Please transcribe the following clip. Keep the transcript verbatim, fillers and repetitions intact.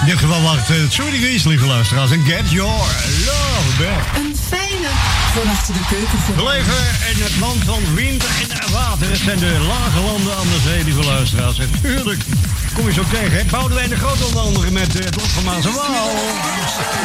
In dit geval was het uh, Trudy Rees, lieve luisteraars. En Get Your Love Back. Een fijne van achter de keuken. We leven in het land van wind en water. Het zijn de lage landen aan de zee, lieve luisteraars. En tuurlijk kom je zo tegen. Hè? Boudewijn de Groot onder andere met uh, het lot van Maas en Waal.